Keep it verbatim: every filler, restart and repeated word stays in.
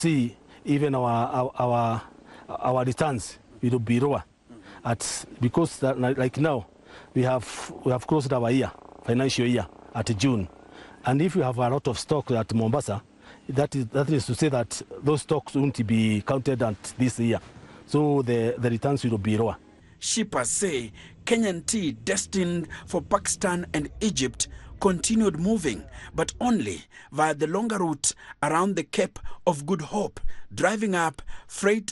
See, even our our our, our returns will be lower, at because that, like now we have we have closed our year financial year at June, and if you have a lot of stock at Mombasa, that is that is to say that those stocks won't be counted at this year, so the the returns will be lower. Shippers say Kenyan tea destined for Pakistan and Egypt continued moving, but only via the longer route around the Cape of Good Hope, driving up freight